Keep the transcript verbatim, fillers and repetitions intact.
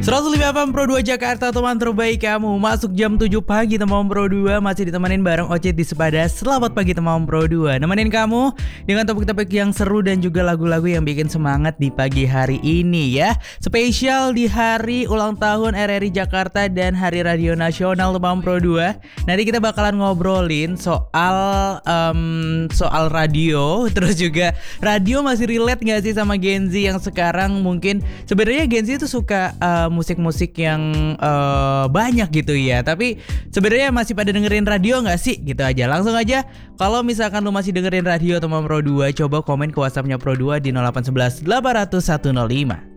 seratus lima F M Pro dua Jakarta, teman terbaik kamu. Masuk jam tujuh pagi teman Pro dua, masih ditemenin bareng Ocit di Sepada. Selamat pagi teman Pro dua. Nemenin kamu dengan topik-topik yang seru dan juga lagu-lagu yang bikin semangat di pagi hari ini ya. Spesial di hari ulang tahun R R I Jakarta dan Hari Radio Nasional teman Pro dua. Nanti kita bakalan ngobrolin soal um, soal radio. Terus juga radio masih relate gak sih sama Gen Z yang sekarang? Mungkin sebenarnya Gen Z itu suka uh, musik-musik yang uh, banyak gitu ya. Tapi sebenarnya masih pada dengerin radio gak sih? Gitu aja. Langsung aja, kalau misalkan lu masih dengerin radio teman Pro dua, coba komen ke WhatsAppnya Pro dua di nol delapan satu satu delapan nol satu nol lima.